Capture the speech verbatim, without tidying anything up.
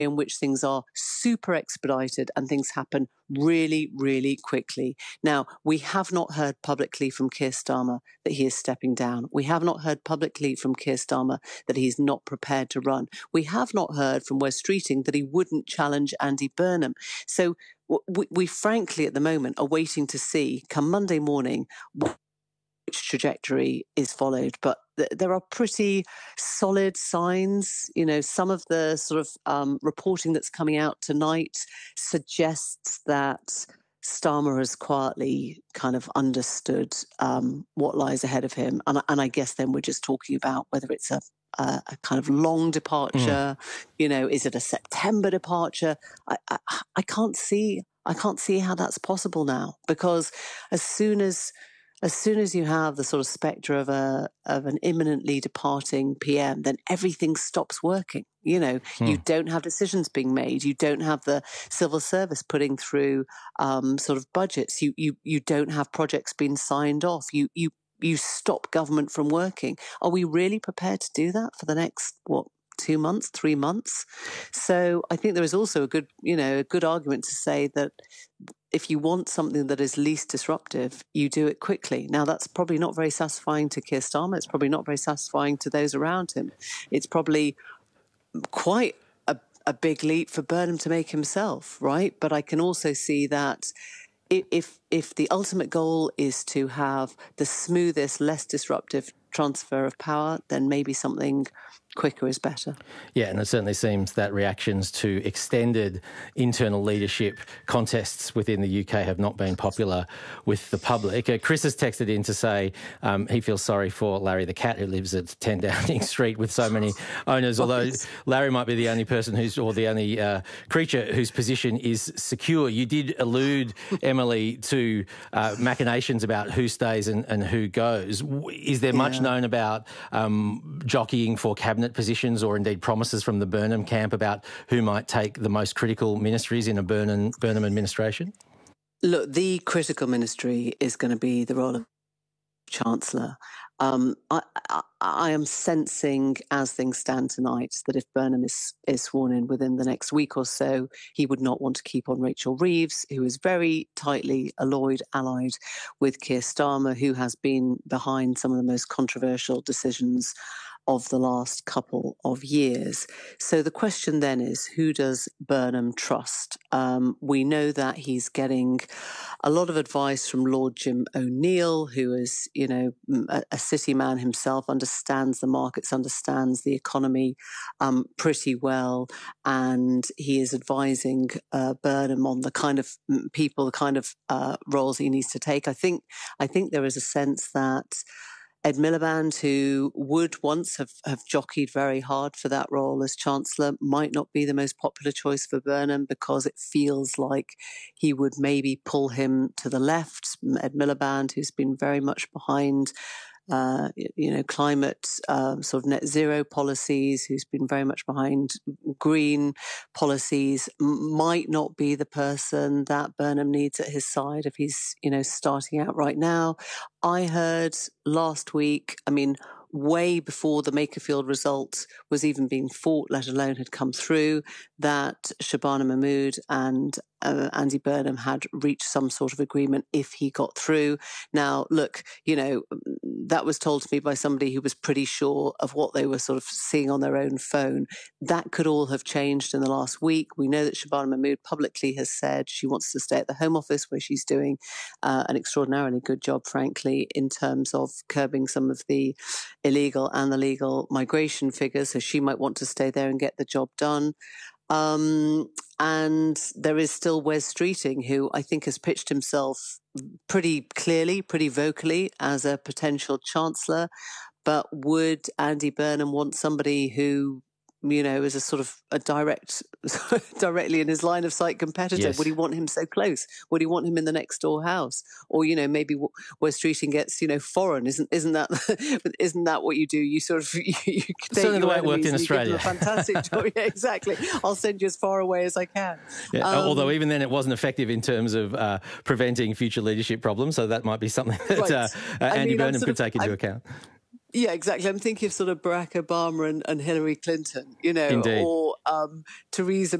in which things are super expedited and things happen really, really quickly. Now, we have not heard publicly from Keir Starmer that he is stepping down. We have not heard publicly from Keir Starmer that he's not prepared to run. We have not heard from Wes Streeting that he wouldn't challenge Andy Burnham. So we, we frankly, at the moment, are waiting to see, come Monday morning, which trajectory is followed. But th- there are pretty solid signs. You know, some of the sort of um, reporting that's coming out tonight suggests that Starmer has quietly kind of understood um, what lies ahead of him. And, and I guess then we're just talking about whether it's a, a, a kind of long departure, mm. you know, is it a September departure? I, I, I can't see, I can't see how that's possible now, because as soon as As soon as you have the sort of spectre of a of an imminently departing P M, then everything stops working. You know, hmm. you don't have decisions being made. You don't have the civil service putting through um, sort of budgets. You you you don't have projects being signed off. You you you stop government from working. Are we really prepared to do that for the next what? two months, three months? So I think there is also a good, you know, a good argument to say that if you want something that is least disruptive, you do it quickly. Now, that's probably not very satisfying to Keir Starmer. It's probably not very satisfying to those around him. It's probably quite a, a big leap for Burnham to make himself, right? But I can also see that if if the ultimate goal is to have the smoothest, less disruptive transfer of power, then maybe something quicker is better. Yeah, and it certainly seems that reactions to extended internal leadership contests within the U K have not been popular with the public. Uh, Chris has texted in to say um, he feels sorry for Larry the cat who lives at ten Downing Street with so many owners, although Larry might be the only person who's, or the only uh, creature whose position is secure. You did allude, Emily, to uh, machinations about who stays and, and who goes. Is there much yeah. known about um, jockeying for cabinet positions, or indeed promises from the Burnham camp about who might take the most critical ministries in a Burnham, Burnham administration? Look, the critical ministry is going to be the role of Chancellor. Um, I, I, I am sensing, as things stand tonight, that if Burnham is, is sworn in within the next week or so, he would not want to keep on Rachel Reeves, who is very tightly alloyed, allied with Keir Starmer, who has been behind some of the most controversial decisions of the last couple of years. So the question then is, who does Burnham trust? Um, we know that he's getting a lot of advice from Lord Jim O'Neill, who is, you know, a, a city man himself, understands the markets, understands the economy um, pretty well, and he is advising uh, Burnham on the kind of people, the kind of uh, roles he needs to take. I think, I think there is a sense that Ed Miliband, who would once have, have jockeyed very hard for that role as Chancellor, might not be the most popular choice for Burnham, because it feels like he would maybe pull him to the left. Ed Miliband, who's been very much behind Uh, you know, climate um, sort of net zero policies, who's been very much behind green policies, m- might not be the person that Burnham needs at his side if he's, you know, starting out right now. I heard last week, I mean, way before the Makerfield result was even being fought, let alone had come through, that Shabana Mahmood and uh, Andy Burnham had reached some sort of agreement if he got through. Now, look, you know, that was told to me by somebody who was pretty sure of what they were sort of seeing on their own phone. That could all have changed in the last week. We know that Shabana Mahmood publicly has said she wants to stay at the Home Office, where she's doing uh, an extraordinarily good job, frankly, in terms of curbing some of the illegal and the legal migration figures. So she might want to stay there and get the job done. Um, and there is still Wes Streeting, who I think has pitched himself pretty clearly, pretty vocally as a potential chancellor. But would Andy Burnham want somebody who, you know, is a sort of a direct, directly in his line of sight competitor? Yes. Would he want him so close? Would he want him in the next door house? Or, you know, maybe Wes Streeting gets, you know, foreign. Isn't isn't that isn't that what you do? You sort of you, you certainly the way it worked in Australia. A fantastic job. Yeah, exactly. I'll send you as far away as I can. Yeah, um, although even then it wasn't effective in terms of uh, preventing future leadership problems. So that might be something that right. uh, uh, Andy I mean, Burnham could of, take into I'm, account. Yeah, exactly. I'm thinking of sort of Barack Obama and, and Hillary Clinton, you know, Indeed. or um, Theresa